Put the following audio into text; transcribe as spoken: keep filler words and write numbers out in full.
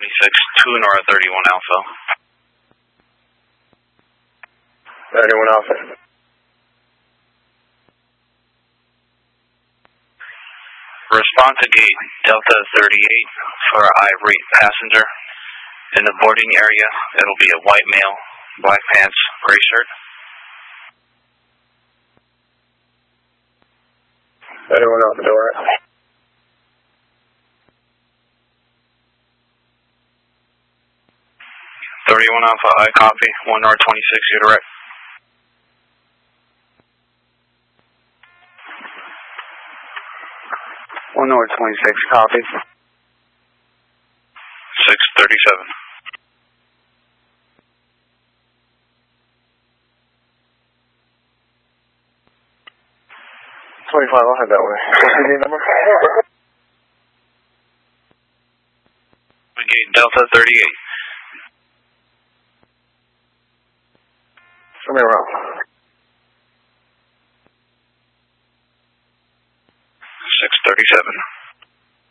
six, two Nora thirty-one Alpha. thirty-one Alpha. Respond to gate Delta thirty-eight for Ivory passenger. In the boarding area, it'll be a white male, black pants, gray shirt. thirty-one Alpha, door. thirty-one Alpha, I copy. one Nora twenty-six, you're direct. one Nora twenty-six, copy. six thirty-seven. twenty-five, I'll head that way. What's your gate number? Gate Delta thirty-eight. Show me around. six thirty-seven.